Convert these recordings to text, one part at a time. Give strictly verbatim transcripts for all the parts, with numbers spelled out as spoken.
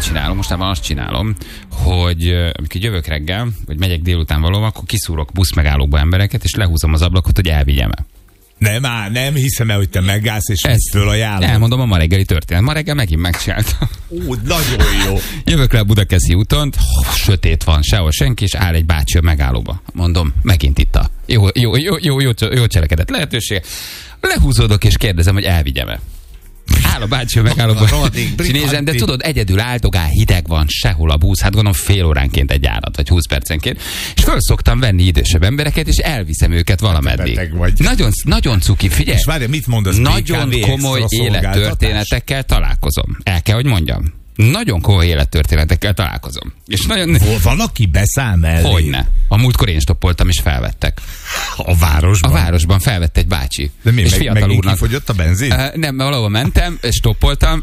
csinálom, mostában azt csinálom, hogy amikor jövök reggel, vagy megyek délután valóban, akkor kiszúrok buszmegállóba embereket, és lehúzom az ablakot, hogy elvigyem-e. Nem, már nem hiszem el, hogy te megállsz, és ezt fölajánlod. Elmondom a ma reggeli történet. Ma reggel megint megcsináltam. Ó, nagyon jó. Jövök le a Budakeszi úton, sötét van, sehol senki, és áll egy bácsi a megállóba. Mondom, megint itt a jó, jó, jó, jó, jó, jó cselekedett lehetőség. Lehúzódok, és kérdezem, hogy elvigyem-e. Áll a bácsi a megállóban, és nézem, de tudod, egyedül áldogál, hideg van, sehol a busz, hát gondolom fél óránként egy járat, vagy húsz percenként, és föl szoktam venni idősebb embereket, és elviszem őket valameddig. Nagyon, nagyon cuki, figyelj! És várj, mit mondasz? Nagyon komoly élettörténetekkel találkozom. El kell, hogy mondjam. Nagyon komoly élettörténetekkel találkozom. És nagyon... Van, aki beszáll mellé? Hogyne. A múltkor én stoppoltam, és felvettek. A városban? A városban felvett egy bácsi. De mi, és meg, fiatal úrnak... kifogyott a benzin? Uh, nem, valahol mentem, és stoppoltam.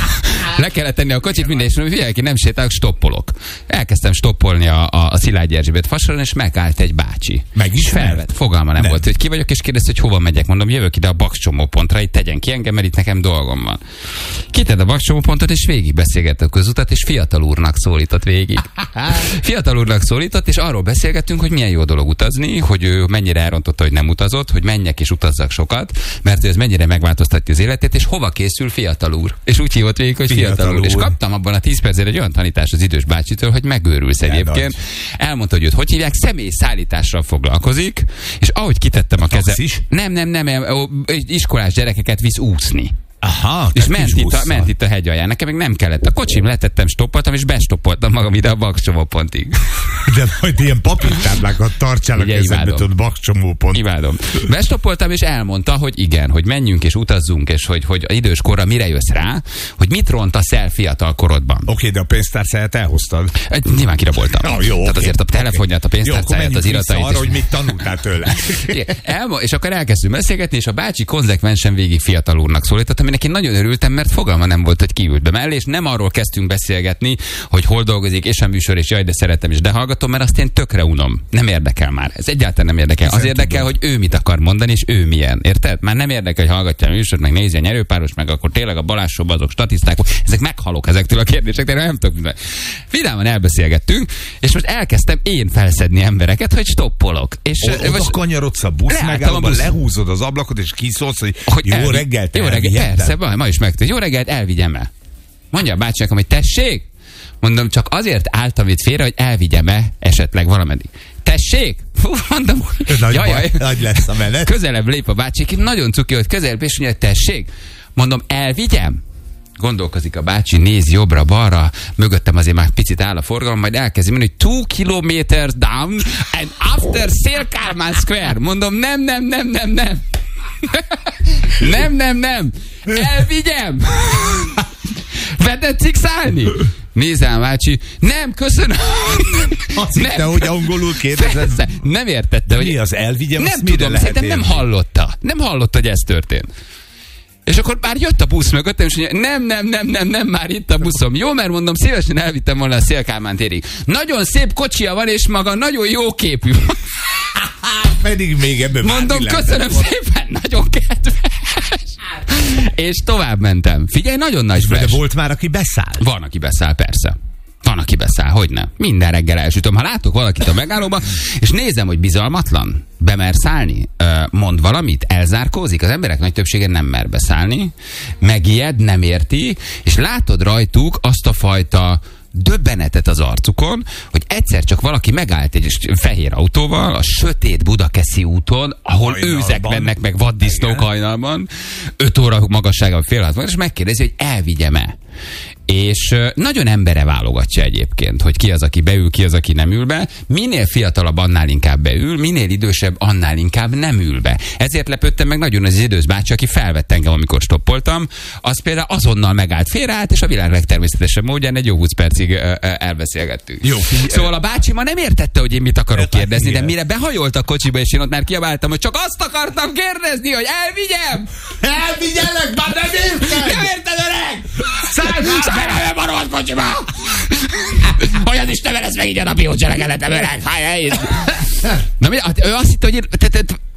Le kellett tenni a kocsit, minden, és figyelj ki, nem sétálok, stoppolok. Elkezdtem stoppolni a, a, a Szilágyi Erzsébet fasoron, és megállt egy bácsi. Meg is felvett. Fogalma nem, nem volt, hogy ki vagyok, és kérdezte, hogy hova megyek. Mondom, jövök ide a Baks csomópontra, itt tegyen ki engem, mert itt nekem dolgom van. Kitett a Baks csomópontot, és végig beszélgettük közutat, és fiatal úrnak szólított végig. Fiatal úrnak szólított, és arról beszélgettünk, hogy milyen jó dolog utazni, hogy ő mennyire elrontotta, hogy nem utazott, hogy menjek és utazzak sokat, mert ez mennyire megváltoztatja az életét, és hova készül fiatal úr. És úgy hívott végig, hogy fiatal, fiatal úr. úr. És kaptam abban a tíz percben egy olyan tanítást az idős bácsitől, hogy megőrülsz egyébként. Elmondta, hogy őt hogy hívják, személyszállítással foglalkozik, és ahogy kitettem a kezem. Nem, nem, nem, nem, iskolás gyerekeket visz úszni. Aha, és ment itt, a, ment itt a hegy alján. Nekem meg nem kellett. A kocsim letettem, stoppoltam, és bestoppoltam magam ide a Bakscsomópontig. De majd ilyen papírtáblákat tartsál a kezedbe, tudod, Bakscsomópont. Imádom. Bestoppoltam, és elmondta, hogy igen, hogy menjünk és utazzunk, és hogy, hogy idős korra mire jössz rá, hogy mit rontasz el fiatal korodban. Oké, okay, de a pénztárcáját elhoztad. Nyilván kiraboltam. Oh, jó, Tehát okay. azért a telefonját, a pénztárcáját, az iratait. Arra, hogy mit tanultál tőle. Elmo- és akkor elkezdtünk beszélgetni, és a bácsi konzekvensen végig fiatal úrnak szólított, aminek én nagyon örültem, mert fogalma nem volt, hogy kiült be mellé, és nem arról kezdtünk beszélgetni, hogy hol dolgozik, és a műsor, és jaj, de szeretem, és de hallgatom, mert azt én tökre unom. Nem érdekel már. Ez egyáltalán nem érdekel. Az érdekel, hogy ő mit akar mondani, és ő milyen. Érted? Már nem érdekel, hogy hallgatja a műsort, meg nézi a nyerőpáros, meg akkor tényleg a Balázs Show, azok statiszták. Ezek meghalok ezektől a kérdésektől, nem tudok. Vidáman elbeszélgettünk, és most elkezdtem én felszedni embereket, hogy stoppolok. És o, most kanyarodsz a busz megállóban, busz... lehúzod az ablakot, és kiszólsz, hogy, hogy jó elvi... reggelt, jó reggelt, persze, ma is megtudja. Jó reggelt, elvigyem el. Mondja a bácsi nekem, hogy tessék? Mondom, csak azért álltam itt félre, hogy elvigyem-e esetleg valameddig. Tessék? Fú, mondom, nagy, jaj, jaj. Nagy lesz a menet. Közelebb lép a bácsi, nagyon cuki, hogy közelebb, és mondja, tessék? Mondom, elvigyem? Gondolkozik a bácsi, néz jobbra-balra, mögöttem azért már picit áll a forgalom, majd elkezdi mondani, hogy two kilometers down and after Szél-Kálmán Square. Mondom, nem, nem, nem, nem, nem. Nem, nem, nem. Elvigyem. Vedetszik szállni? Nézem, bácsi. Nem, köszönöm. Azt hitte, hogy angolul kérdezett. Nem értette. Mi az elvigyem? Nem tudom, szerintem nem hallotta. Nem hallotta, hogy ez történt. És akkor már jött a busz mögöttem, és mondja, nem, nem, nem, nem, nem, már itt a buszom. Jó, mert mondom, szívesen elvittem volna a Szél-Kálmán térig. Nagyon szép kocsia van, és maga nagyon jó képű. Pedig még ebben mondom, köszönöm szépen, nagyon kedves. És tovább mentem. Figyelj, nagyon nagy flash. De volt már, aki beszáll? Van, aki beszáll, persze. Van, aki beszáll, hogy nem. Minden reggel elsütöm. Ha látok valakit a megállóban, és nézem, hogy bizalmatlan, bemer szállni, mond valamit, elzárkózik, az emberek nagy többsége nem mer beszállni, megijed, nem érti, és látod rajtuk azt a fajta döbbenetet az arcukon, hogy egyszer csak valaki megállt egy fehér autóval a sötét Budakeszi úton, ahol hajnalban. Őzek mennek meg vaddisznók hajnalban, öt óra magasságban félházban, és megkérdezi, hogy elvigyem-e. És nagyon embere válogatja egyébként, hogy ki az, aki beül, ki az, aki nem ül be. Minél fiatalabb, annál inkább beül, minél idősebb, annál inkább nem ül be. Ezért lepődtem meg nagyon az idős bácsi, aki felvett engem, amikor stoppoltam. Az például azonnal megállt, félreállt, és a világ legtermészetesebb módján egy jó húsz percig elbeszélgettünk. Jó, szóval a bácsi ma nem értette, hogy én mit akarok kérdezni, de mire behajolt a kocsiba, és én ott már kiabáltam, hogy csak azt akartam kérdezni, hogy elvigyem! Elvigyelek, már nem érted! Nem érted, öreg! Szállj már be a rohadt kocsiba! Hogy az Isten, ez meg így a napi útcselekedetem, öreg! Na, ő azt hitte, hogy én, te, te,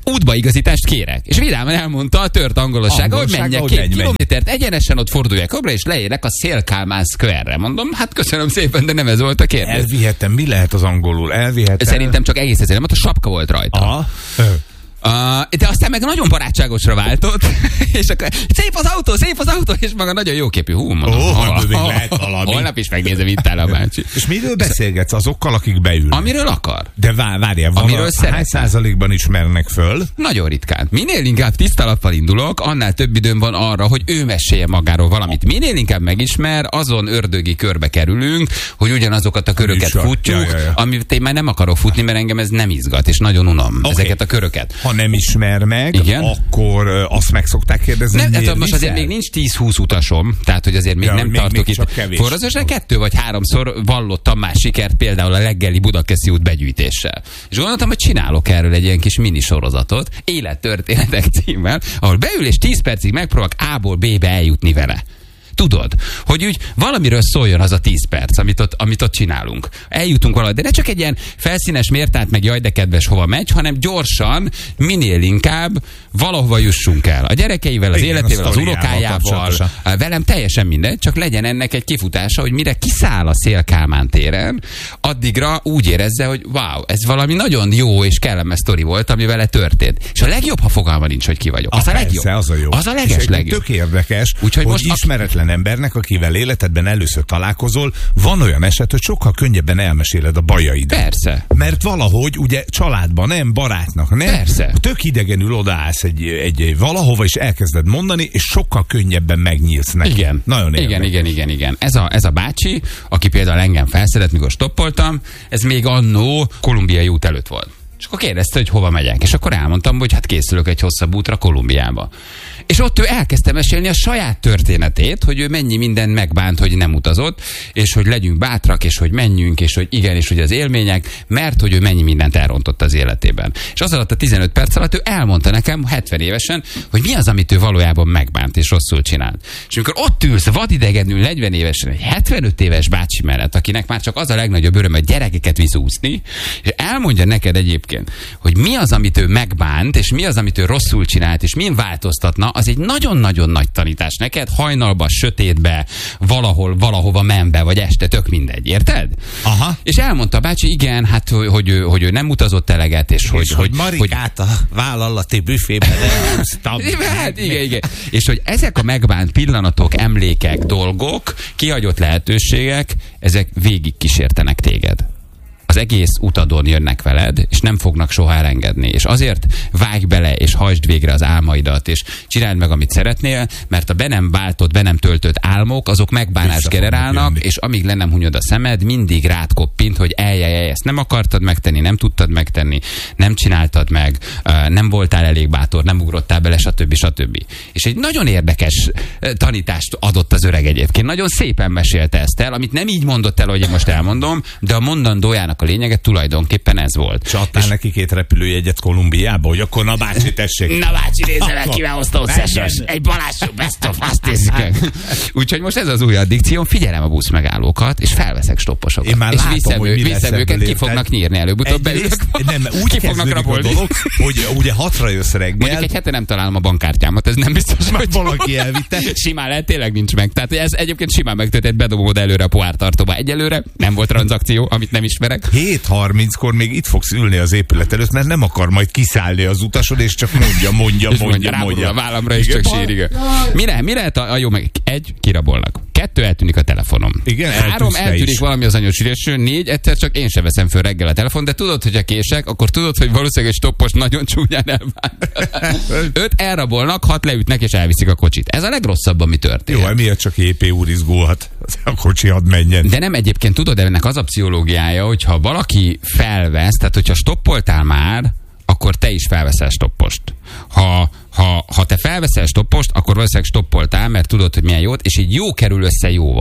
útbaigazítást kérek. És vidáman elmondta a tört angolossága, hogy menjek két menj, kilométert menj. egyenesen, ott forduljak jobbra, és leérek a Szél-Kálmán Square-re. Mondom, hát köszönöm szépen, de nem ez volt a kérdés. Elvihetem, mi lehet az angolul? Elvihetem. Szerintem csak egész ezért, mert a sapka volt rajta. Aha. Uh, de aztán meg nagyon barátságosra váltott, és akkor szép az autó, szép az autó, és maga nagyon jóképű. Hú, mondom, oh, hol, hol, lehet valami. Holnap is megnézem, itt áll a bácsi. És miről beszélgetsz azokkal, akik beülnek? Amiről akar. De vár, várjál, amiről a, hány százalékban ismernek föl? Nagyon ritkán. Minél inkább tiszta lappal indulok, annál több időm van arra, hogy ő mesélje magáról valamit. Minél inkább megismer, azon ördögi körbe kerülünk, hogy ugyanazokat a köröket futjuk, ja, ja, ja. amit én már nem akarok futni, mert engem ez nem izgat, és nagyon unom okay. ezeket a köröket. Ha nem ismer meg, igen? akkor azt meg szokták kérdezni, nem, hát most azért még nincs tíz-húsz utasom, tehát hogy azért még ja, nem még, tartok még itt forrazásra, kettő vagy háromszor vallottam már sikert, például a reggeli Budakeszi út begyűjtéssel. És gondoltam, hogy csinálok erről egy ilyen kis mini sorozatot, Élettörténetek címmel, ahol beül és tíz percig megpróbálok A-ból B-be eljutni vele. Tudod, hogy úgy valamiről szóljon az a tíz perc, amit ott, amit ott csinálunk. Eljutunk valahogy, de ne csak egy ilyen felszínes mértát, meg jaj, de kedves hova megy, hanem gyorsan, minél inkább valahova jussunk el. A gyerekeivel, az igen, életével, az unokájával, velem teljesen mindegy, csak legyen ennek egy kifutása, hogy mire kiszáll a Szél-Kálmán téren, addigra úgy érezze, hogy wow, ez valami nagyon jó és kellemes sztori volt, ami vele történt. És a legjobb, ha fogalma nincs, hogy ki vagyok. Az a, a legjobb. Persze, az a jó. Az a leges legjobb. Tök érdekes, úgyhogy hogy most ismeretlen embernek, akivel életedben először találkozol, van olyan eset, hogy sokkal könnyebben elmeséled a bajaidat. Persze. Mert valahogy ugye családban nem, barátnak nem. Persze. Tök idegenül odaállsz egy, egy, egy valahova, és elkezded mondani, és sokkal könnyebben megnyílsz neki. Igen. Nagyon igen, érdekes. igen, igen, igen. Ez a, ez a bácsi, aki például engem felszedett, mikor stoppoltam, ez még annó Kolumbiai út előtt volt. És akkor kérdezte, hogy hova megyek. És akkor elmondtam, hogy hát készülök egy hosszabb útra Kolumbiába. És ott ő elkezdte mesélni a saját történetét, hogy ő mennyi mindent megbánt, hogy nem utazott, és hogy legyünk bátrak, és hogy menjünk, és hogy igen, és hogy az élmények, mert hogy ő mennyi mindent elrontott az életében. És az alatt a tizenöt perc alatt ő elmondta nekem hetven évesen, hogy mi az, amit ő valójában megbánt, és rosszul csinált. És amikor ott ülsz vadidegenül negyven évesen egy hetvenöt éves bácsi mellett, akinek már csak az a legnagyobb öröm, hogy gyerekeket vizúzni, és elmondja neked egyébként, hogy mi az, amit ő megbánt, és mi az, amit ő rosszul csinált, és min változtatna, az egy nagyon-nagyon nagy tanítás neked, hajnalba, sötétbe, valahol, valahova menve, vagy este, tök mindegy, érted? Aha. És elmondta a bácsi, igen, hát, hogy, hogy, ő, hogy ő nem utazott eleget, és, és hogy... hogy Marikát hogy, a vállalati büfében elhúztam. Hát igen, igen. És hogy ezek a megbánt pillanatok, emlékek, dolgok, kihagyott lehetőségek, ezek végig kísértenek téged. Az egész utadon jönnek veled, és nem fognak soha elengedni. És azért vágj bele, és hajtsd végre az álmaidat, és csináld meg, amit szeretnél, mert a be nem váltott, be nem töltött álmok, azok megbánást generálnak, és amíg le nem hunyod a szemed, mindig rád koppint, hogy eljjjjj, ezt nem akartad megtenni, nem tudtad megtenni, nem csináltad meg, nem voltál elég bátor, nem ugrottál bele, stb. stb. És egy nagyon érdekes tanítást adott az öreg egyébként. Nagyon szépen mesélte ezt el, amit nem így mondott el, hogy én most elmondom, de a mondandójának a lényege tulajdonképpen ez volt. És adtál és... neki két repülőjegyet Kolumbiába, hogy akkor na bácsi, tessék. Na bácsi, nézze meg, kivel hozta összesen. Egy Balázs best of, azt nézzük meg. Úgyhogy most ez az új addikcióm, figyelem a buszmegállókat, és felveszek stopposokat. Én már és látom, viszem, hogy mi viszem őket, ki fognak nyírni előbb-utóbb belőlük. Nem, úgy ki fognak rapolni. A dolog, hogy ugye hatra jössz reggel. Mondjuk egy hete nem találom a bankkártyámat, ez nem biztos, hogy valaki elvitte. Simán lehet, tényleg nincs meg. Tehát ez egyébként simán megtörtént, bedobod előre a pohártartóba. Egyelőre nem volt tranzakció, amit nem ismerek. hét harminckor még itt fogsz ülni az épület előtt, mert nem akar majd kiszállni az utasod, és csak mondja, mondja, és mondja, mondja. mondja. A vállamra is csak sír. Mire, mire a, a jó meg? Egy, kirabolnak. Kettő, eltűnik a telefonom. Igen, három, eltűnik is. Valami az anyósírésről. Négy, egyszer csak én sem veszem föl reggel a telefon, de tudod, hogy a kések, akkor tudod, hogy valószínűleg egy stoppos nagyon csúnyán elvált. Öt, elrabolnak, hat leütnek és elviszik a kocsit. Ez a legrosszabb, ami történt. Jó, emiatt csak é pé úr izgulhat. A kocsi hadd menjen. De nem, egyébként tudod, ennek az a pszichológiája, hogyha valaki felvesz, tehát hogyha stoppoltál már, akkor te is felveszel stoppost. Ha, ha, ha te felveszel stoppost, akkor valószínűleg stoppoltál, mert tudod, hogy milyen jót, és így jó kerül össze jóval.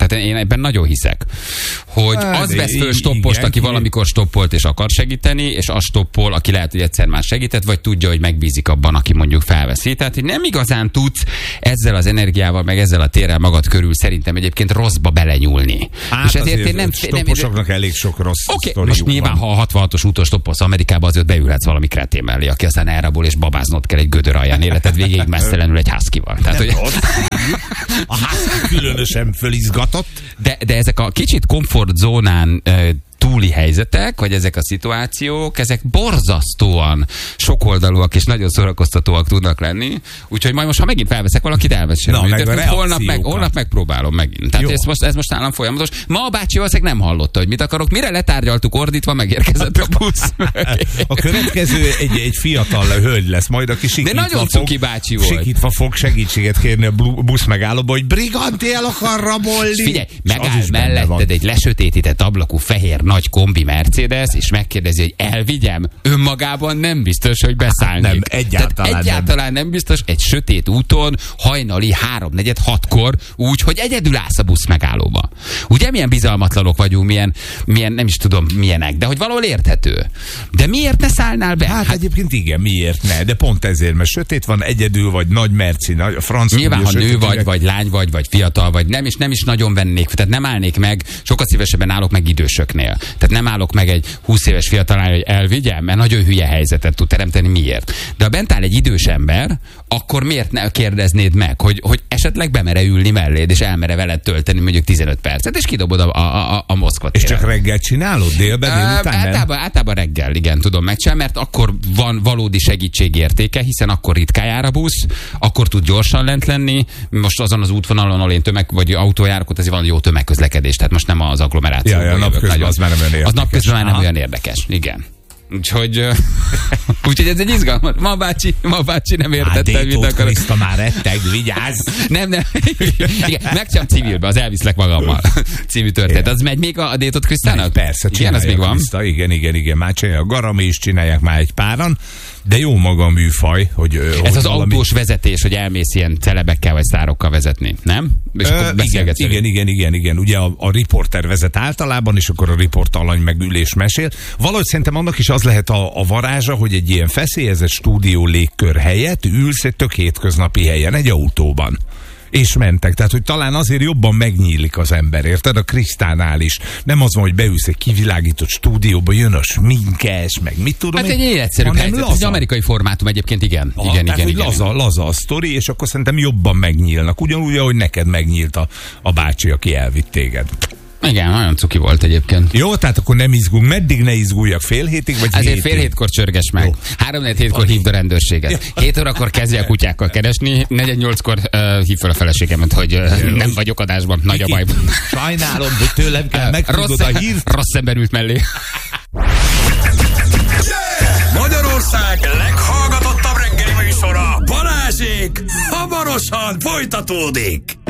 Tehát én ebben nagyon hiszek, hogy hát, az vesz föl stoppost, igen, aki igen. valamikor stoppolt és akar segíteni, és az stoppol, aki lehet, hogy egyszer már segített, vagy tudja, hogy megbízik abban, aki mondjuk felveszi. Tehát, hogy nem igazán tudsz ezzel az energiával, meg ezzel a térrel magad körül szerintem egyébként rosszba belenyúlni. Hát és ezért én nem... Stopposoknak nem, elég sok rossz Oké, okay, most nyilván, van. Ha a hatvanhatos úton stoppolsz Amerikába, azért beülhetsz valami kretén mellé, aki aztán elrabol és babáznod kell egy gödör alján életed végéig messzelenül egy huskyval. Tehát, hogy... A husky különösen fölizgatott. De, de ezek a kicsit komfortzónán uh, túli helyzetek, vagy ezek a szituációk, ezek borzasztóan sokoldalúak és nagyon szórakoztatóak tudnak lenni. Úgyhogy majd most, ha megint felveszek valakit, elmesélem. Holnap, meg, holnap megpróbálom megint. Tehát ez most, ez most nálam folyamatos. Ma a bácsi valószínűleg nem hallotta, hogy mit akarok. Mire letárgyaltuk ordítva, megérkezett a busz. A következő egy, egy fiatal hölgy lesz majd, aki sikítva, de nagyon cuki bácsi volt. Sikítva fog segítséget kérni a busz megállóba, hogy Briganti el akar rabolni. Figyelj, megáll melletted egy lesötétített ablakú fehér nagy kombi Mercedes, és megkérdezi, hogy elvigyem, önmagában nem biztos, hogy beszállnék. Nem, egyáltalán, Tehát egyáltalán nem. nem biztos, egy sötét úton, hajnali háromnegyed hatkor, úgy, hogy egyedül állsz a busz megállóba. Ugye milyen bizalmatlanok vagyunk, milyen, milyen, nem is tudom milyenek, de hogy valahol érthető. De miért ne szállnál be? Hát, hát egyébként igen, miért ne? De pont ezért, mert sötét van, egyedül vagy, nagy merci, nagy, a franc. Nyilván, ha nő vagy, vagy, vagy lány vagy, vagy fiatal vagy, nem, és nem is nagyon vennék, tehát nem állnék meg, sokkal szívesebben állok meg idősöknél. Tehát nem állok meg egy húsz éves fiatalán, hogy elvigyem, mert nagyon hülye helyzetet tud teremteni. Miért? De ha bent áll egy idős ember, akkor miért ne kérdeznéd meg, hogy, hogy esetleg bemere ülni melléd, és elmere veled tölteni mondjuk tizenöt percet, és kidobod a, a, a, a Moszkva téren. És csak reggel csinálod? Délben, délután? Általában, általában reggel, igen, tudom megcsinálni, mert akkor van valódi segítségértéke, hiszen akkor ritkán jár a busz, akkor tud gyorsan lent lenni. Most azon az útvonalon, ahol én tömeg vagy autójárok, ott azért van jó tömegközlekedés, tehát most nem az agglomeráció. Ja, ja, napközben az már nem olyan érdekes. Az napközben már nem olyan érdekes, igen. Úgyhogy, úgyhogy ez egy izgalmas. Ma bácsi, ma bácsi nem értettem, mit akarok. Kriszta már retteg, vigyázz! Nem, nem. Igen, megcsinálom civilbe, az elviszlek magammal. Című történet. Az megy még a Détot Krisztának? Persze, igen, az még van. Kriszta, igen, igen, igen. Már csinálják. A Garami is csinálják már egy páran. De jó maga a műfaj, hogy... Ez hogy az valami... autós vezetés, hogy elmész ilyen celebekkel vagy sztárokkal vezetni, nem? És Ö, igen, igen, igen, igen, igen. Ugye a, a riporter vezet általában, és akkor a riportalany meg ül és mesél. Valahogy szerintem annak is az lehet a, a varázsa, hogy egy ilyen feszélyezett stúdió légkör helyett ülsz egy tök hétköznapi helyen, egy autóban. És mentek. Tehát, hogy talán azért jobban megnyílik az ember, érted? A Krisztánál is. Nem az van, hogy beülsz egy kivilágított stúdióba, jön a sminkes, meg mit tudom. Hát egy életszerűbb helyzet. Ez egy amerikai formátum egyébként, igen. Aha, igen, tehát, igen, hogy igen. Laza, laza a sztori, és akkor szerintem jobban megnyílnak. Ugyanúgy, ahogy neked megnyílt a, a bácsi, aki elvitt téged. Igen, nagyon cuki volt egyébként. Jó, tehát akkor nem izgulunk. Meddig ne izguljak? Fél hétig, vagy Azért hétig? fél hétkor csörges meg. Három negyed hétkor hívd a rendőrséget. Hét órakor kezdje a kutyákkal keresni. Negyed nyolckor uh, hív fel a feleségemet, hogy uh, nem vagyok adásban. Nagy a bajban. Sajnálom, hogy tőlem kell megtudod a hírt. Rossz ember ült mellé. Magyarország leghallgatottabb reggeli műsora, Balázsék, hamarosan folytatódik.